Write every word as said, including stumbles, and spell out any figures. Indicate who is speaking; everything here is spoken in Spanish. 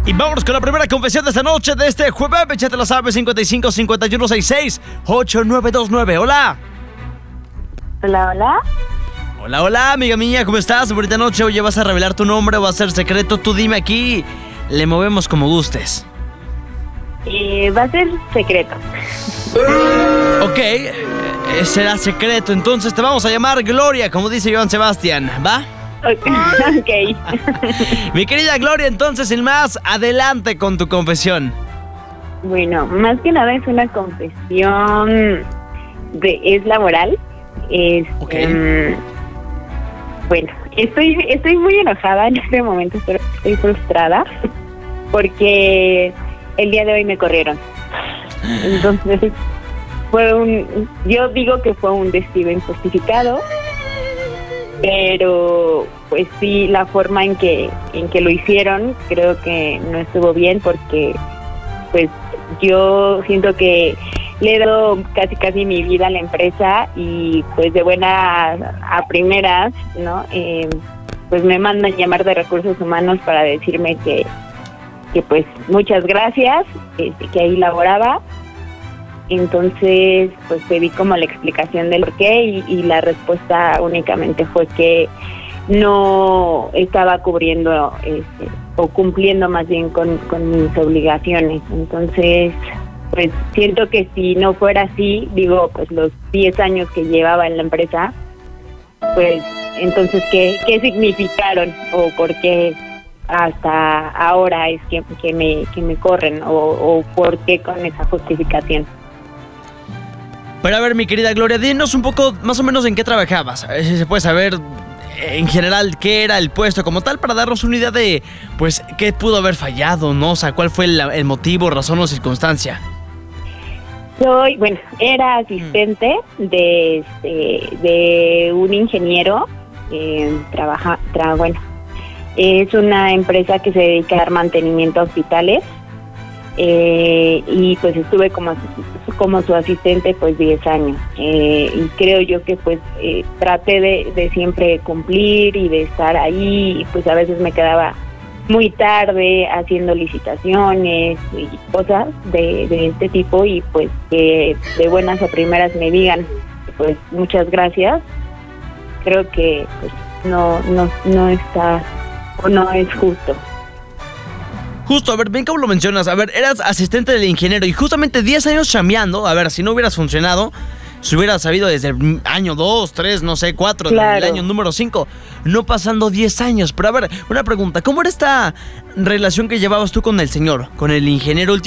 Speaker 1: Y vámonos con la primera confesión de esta noche, de este jueves. Ya te la sabes, cincuenta y cinco, cincuenta y uno, sesenta y seis, ochenta y nueve veintinueve. Hola.
Speaker 2: Hola, hola.
Speaker 1: Hola, hola, amiga mía, ¿cómo estás? Bonita noche. Oye, ¿vas a revelar tu nombre o va a ser secreto? Tú dime aquí. Le movemos como gustes.
Speaker 2: Eh, va a ser secreto.
Speaker 1: Ok, eh, será secreto. Entonces te vamos a llamar Gloria, como dice Joan Sebastián, ¿va?
Speaker 2: Ok.
Speaker 1: Mi querida Gloria, entonces, sin más, adelante con tu confesión.
Speaker 2: Bueno, más que nada es una confesión de es laboral. Es,
Speaker 1: Ok.
Speaker 2: um, bueno, estoy estoy muy enojada en este momento, pero estoy frustrada porque el día de hoy me corrieron. Entonces fue un, yo digo que fue un despido injustificado, pero pues sí, la forma en que en que lo hicieron creo que no estuvo bien, porque pues yo siento que le he dado casi casi mi vida a la empresa y pues de buena a primeras, ¿no? Eh, pues me mandan llamar de recursos humanos para decirme que que pues muchas gracias, este, que ahí laboraba. Entonces pues pedí como la explicación del por qué y, y la respuesta únicamente fue que no estaba cubriendo este, o cumpliendo más bien con, con mis obligaciones. Entonces pues siento que si no fuera así, digo, pues los diez años que llevaba en la empresa, pues entonces qué, qué significaron o por qué hasta ahora es que, que me que me corren o, o por qué con esa justificación.
Speaker 1: Pero a ver, mi querida Gloria, dinos un poco más o menos en qué trabajabas. A ver si se puede saber en general qué era el puesto como tal, para darnos una idea de, pues, qué pudo haber fallado, ¿no? O sea, cuál fue el, el motivo, razón o circunstancia.
Speaker 2: Soy, bueno, era asistente de este, de un ingeniero. Eh, trabaja, tra, bueno, es una empresa que se dedica a dar mantenimiento a hospitales. Eh, y pues estuve como como su asistente pues diez años, eh, y creo yo que pues eh, traté de, de siempre cumplir y de estar ahí, y pues a veces me quedaba muy tarde haciendo licitaciones y cosas de, de este tipo, y pues que de buenas a primeras me digan pues muchas gracias, creo que pues no no no está o no es justo.
Speaker 1: Justo, a ver, bien cómo lo mencionas. A ver, eras asistente del ingeniero y justamente diez años chambeando. A ver, si no hubieras funcionado, si hubieras sabido desde el año dos, tres, no sé, cuatro,
Speaker 2: claro,
Speaker 1: del año número cinco, no pasando diez años. Pero a ver, una pregunta, ¿cómo era esta relación que llevabas tú con el señor, con el ingeniero último?